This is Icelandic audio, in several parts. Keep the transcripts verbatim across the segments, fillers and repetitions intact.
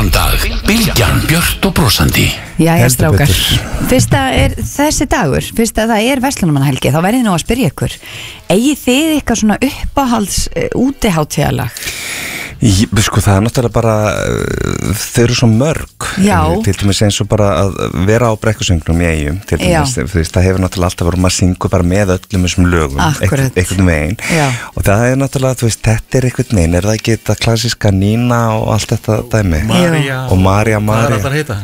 Góðan dag, Bylgjan, björt og brosandi. Jæja, strákar. Fyrst að er þessi dagur, fyrst að það er verslunarmannahelgi, þá verðið nú að spyrja ykkur. Eigið þið eitthvað svona uppáhalds uh, útihátíðalag? Ég, sko það er náttúrulega bara þau eru svo mörg. Já. Til dæmis eins og bara að vera á brekkusöngnum í Eyjum til dæmis, veist, það hefur náttúrulega alltaf verið maður syngu bara með öllum þessum lögum einhvern veginn. Já. Og það er náttúrulega, þú veist, þetta er einhvern veginn, er það ekki þetta klassíska Nína og allt þetta dæmi? María og María María. Hvað er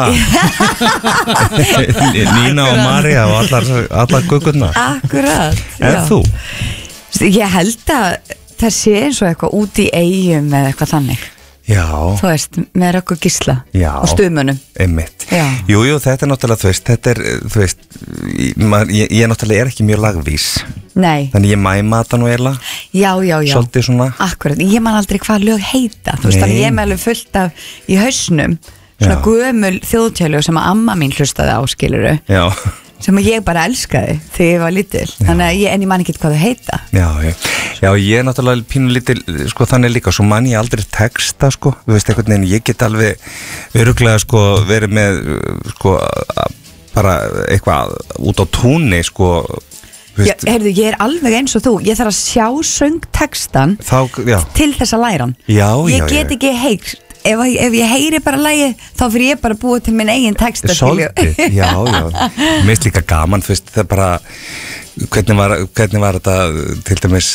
þetta að heita? Nína og María og allar, allar gugurnar. Akkurat. En þú? Ég held að það sé eins og eitthvað út í Eyjum eða eitthvað þannig. Já. Þú veist, með Röggu Gísla Já. og stuðmönnum. Einmitt. Jú, jú, þetta er náttúrulega, þú veist, þetta er, þú veist, ég, ég, ég náttúrulega er ekki mjög lagvís. Nei. Þannig ég mæma þetta nú eiginlega. Já, já, já. Svolítið svona. Akkurat, ég man aldrei hvað lög heita. Þú veist, þannig ég er með alveg fullt af í hausnum, svona gömul þjóðtjálög sem að amma mín hlustaði á, skiluru. Já. Sem ég bara elskaði þegar ég var lítil. Þannig að ég, en ég man ekki hvað þau heita. Já, já. Já, ég er náttúrulega pínu lítil, sko, þannig líka, svo man ég aldrei texta, sko, þú veist, einhvern veginn, ég get alveg örugglega, sko, verið með, sko, bara eitthvað út á túnni, sko, Já, heyrðu, ég er alveg eins og þú, ég þarf að sjá söngtextan til þess að læra hann. Já, já, ég get ekki heyrt. Ef, ef ég heyri bara lagi, þá fyrir ég bara að búa til minn eigin texta. Svolítið, já, já. Mér finnst líka gaman, þú veist, það er bara, hvernig var, hvernig var þetta, til dæmis,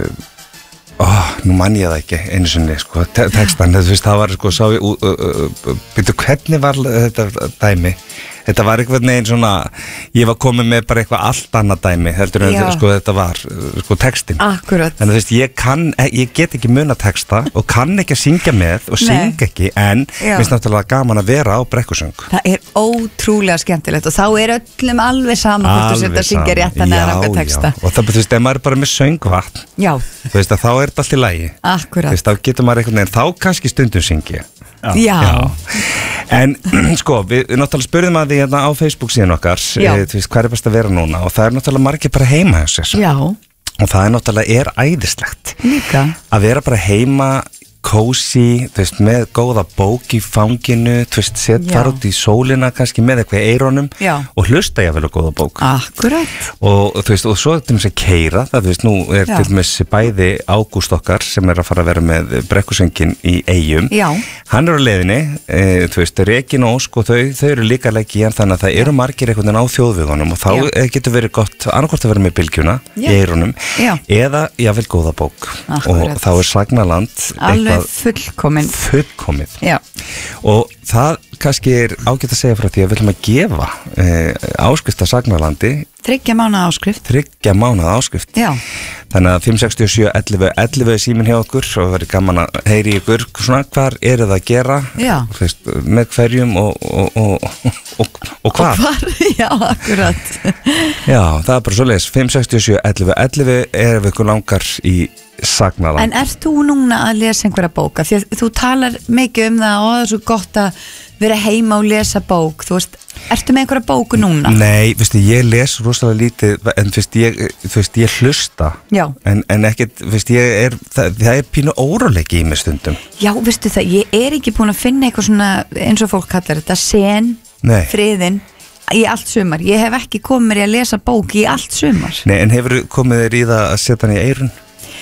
ó, oh, nú mann ég það ekki, einu sinni, sko, te textan, þú veist, það var, sko, sá ég, uh, uh, uh, byrju, hvernig var þetta dæmi? Þetta var eitthvað neginn svona, ég var komið með bara eitthvað allt annað dæmi, heldur en þetta, sko, þetta var, sko, textin. Akkurat. Þannig að þú veist, ég kann, ég get ekki muna texta og kann ekki að syngja með og syngja ekki, en finnst náttúrulega gaman að vera á brekkusöng. Það er ótrúlega skemmtilegt og þá er öllum alveg saman hvort þú setja að syngja réttan eða náttúrulega texta. Já, og það, þú veist, ef maður er bara með söngvatn, já. Þú veist, að þá er þetta allt í lagi. Akkurat. Þú veist, þá getur maður einhvern veginn, þá kannski stundum syngja. Já. Já. En sko, við, við náttúrulega spurðum að því hérna á Facebook síðan okkar, e, þú veist, hvað er best að vera núna og það er náttúrulega margir bara heima hjá sér. Já. Og það er náttúrulega er æðislegt. Líka. Að vera bara heima, kósi, þú veist, með góða bók í fanginu, þú veist, set fara út í sólina kannski með eitthvað í eirónum og hlusta ég vel á góða bók. Akkurat. Og þú veist, og svo til þess að keira, það þú veist, nú er Já. Til þess bæði Ágúst okkar sem er að fara að vera með brekkusöngin í Eyjum. Já. Hann er á leiðinni, e, þú veist, Regín og Ósk og þau, þau eru líka leiki í hann þannig að það eru margir einhvern veginn á þjóðvíðunum og þá Já. Getur verið gott annarkvort að vera með bylgjuna Já. Í eirónum eða jáfnvel góða bók. Akkurat. Og þá er Sagnaland alveg fullkomin fullkomið Já. Og það kannski er ágætt að segja frá því að við ætlum að gefa eh, áskrift á Sagnarlandi þriggja mánaða áskrift þriggja mánaða áskrift Já. Þannig að fimm sex sjö ellefu ellefu er síminn hjá okkur og verður gaman að heyri ykkur svona hvar eru það að gera Fyrst, með hverjum og, og, og, og, og hvar, og hvar? Já, akkurat Já, það er bara svo leis fimm sex sjö ellefu ellefu er við ykkur langar í Sagnaland. En ert þú núna að lesa einhverja bóka? Því að þú talar mikið um það og það er svo gott að vera heima og lesa bók. Þú veist, ertu með einhverja bóku núna? Nei, veistu, ég les rosalega lítið en veist, ég, veist, ég hlusta Já. En, en ekkert, veist, ég er það, það er pínu óróleiki í mig stundum. Já, veistu það, ég er ekki búin að finna eitthvað svona, eins og fólk kallar þetta, sen, Nei. friðin í allt sumar. Ég hef ekki komið mér í að lesa bók í allt sumar. Nei, en hefur komið þér í það að setja hann í eyrun?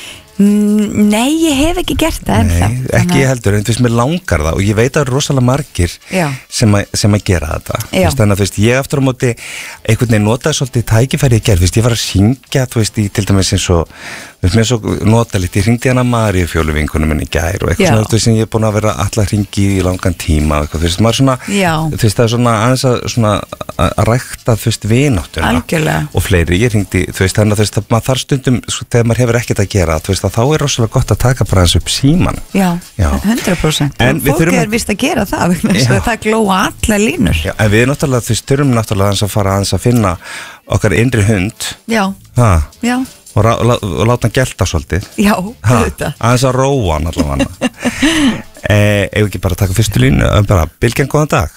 Nei, ég hef ekki gert það ennþá. Nei, ekki ég heldur, en þú veist, mér langar það og ég veit að það eru rosalega margir sem að, sem að gera þetta. Veist, þannig að þú veist, ég aftur á móti einhvern veginn notaði svolítið tækifæri í gerð, þú veist, ég var að syngja, þú veist, í til dæmis eins og, þú veist, mér er svo notalegt, ég hringdi hana Maríu fjóluvinkunum minni í gær og eitthvað Já. Svona, þú veist, sem ég er búin að vera alltaf hringi í langan tíma og eitthvað, þú veist, maður svona, Já. Þú veist, það er svona aðeins að, svona, að rækta, þú veist, vináttuna og fleiri, ég hringdi, þú veist, þannig að þú veist, maður þarf stundum, sko, þegar maður hefur ekkert að gera, þú veist, að þá er rosalega gott að taka bara eins upp síman. Já, Já. hundra prósent. Og fólk er vist að gera það, það glóa alla línur. Já, en við náttúrulega, þú styrum náttúrulega að fara aðeins að finna okkar innri hund. Já, ha. Já. Og, og, og láta hann gelta svolítið. Já, þetta. Aðeins að róa hann allavega. eh, ef ekki bara taka fyrstu línu, bara Bylgjan, góðan dag.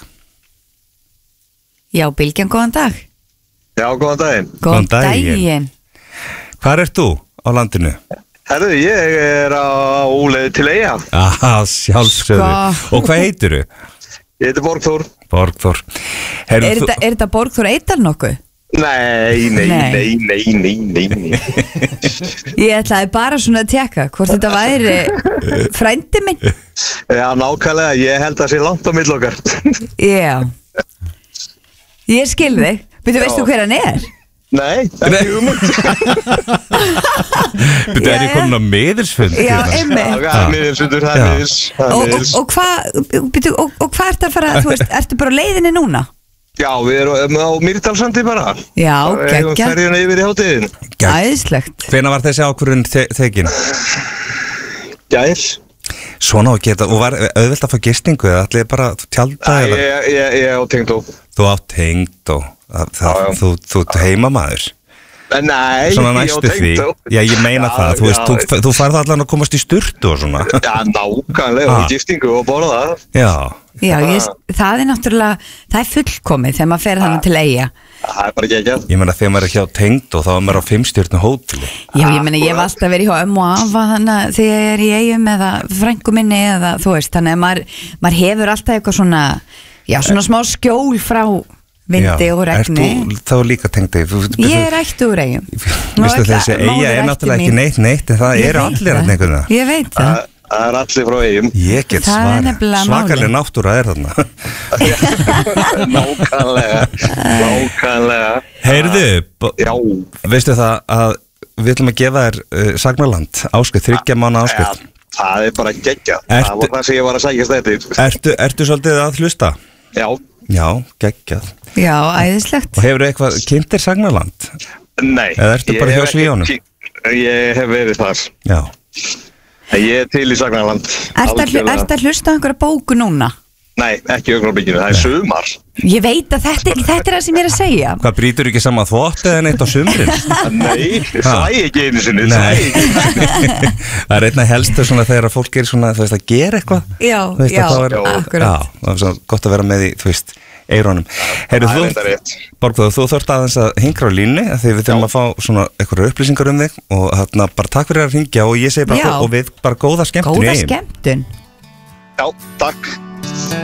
Já, Bylgjan, góðan dag. Já, góðan daginn. Góðan daginn. Hvar ert þú á landinu? Herðu, ég er á leið til Eyja. Aha, sjálfsögðu. Og hvað heitirðu? Ég heiti Borgþór. Borgþór. Er þetta, er þetta Borgþór Eidal nokkuð? Nei, nei, nei, nei, nei, nei, nei. Ég ætlaði bara svona að tjekka hvort þetta væri frændi minn. Já, nákvæmlega, ég held að það sé langt á milli okkar. Já. Ég skil þig. Veitu, veistu hver hann er? Nei, ekki um mig. Þetta er ég komin á miðilsfund. Já, einmitt. Já, miðilsfundur, það er miðils. Og hvað, og hvað ertu að fara, þú veist, ertu bara á leiðinni núna? Já, við erum á Mýrdalsandi bara. Já, geggja. Við erum ferjuna yfir í hátíðin. Æðislegt. Hvenær var þessi ákvörðun tekin? Gær. Svona og geta, og var auðvelt að fá gistingu eða allir bara tjálta? Nei, ég, ég, ég á tengdó. Þú átt tengdó, þú ert heimamaður. Nei, svona næstu því. Já, ég meina já, það, þú veist, já, þú, þú farði allan að komast í sturtu og svona. Já, nákvæmlega, og gistingu og borða það. Já. Já, ég, það er náttúrulega, það er fullkomið þegar maður fer þannig til Eyja. Það er bara ekki ekki. Ég meina þegar maður er hjá tengdó, þá er maður á fimmstjörnu hóteli. Já, ég meina ég hef alltaf verið hjá ömmu og afa þannig að þegar ég er í Eyjum eða frængu minni eða þú veist, þannig að maður, maður hefur alltaf eitthvað svona, já, svona smá skjól frá vindi og regni. Ertu þá líka tengd þig? Ég er ættu úr Eyjum. Vistu þessi Eyja er náttúrulega ekki neitt neitt en það eru allir að neikunna. Ég veit það. Það er allir frá Eyjum. Ég get svar. Svakalega náttúra er þarna. Nákvæmlega. Nákvæmlega. Heyrðu, já. Veistu það að við ætlum að gefa þér uh, Sagnaland áskrift, þriggja mánaða áskrift. Ja, það er bara geggjað. Það var það sem ég var að sækjast eftir. Ertu, ertu svolítið að hlusta? Já. Já, geggjað. Já, æðislegt. Og hefur eitthvað kynntir Sagnaland? Nei. Eða ertu bara hjá Svíjónum? Ég hef verið þar. Já. Ég er til í Sagnaland. Ertu að hlusta á einhverja bóku núna? Nei, ekki augnablikinu, það er sumar. Ég veit að þetta, þetta er það sem ég er að segja. Hvað, brýtur ekki saman þvott eða neitt á sumrin? Nei, það er ekki einu sinni. Nei. Það er einna helstu svona þegar fólk er svona, þú veist, að gera eitthvað. Já, veist, já, er, akkurat. Já, það er svona gott að vera með í, þú veist, eirónum. Heyrðu, þú, Borgþór, þú þurft aðeins að hingra á línni því við þurfum að fá svona einhverju upplýsingar um þig og hérna bara takk fyrir að hringja og ég segi bara og við bara góða skemmtun. Góða skemmtun. Já, takk.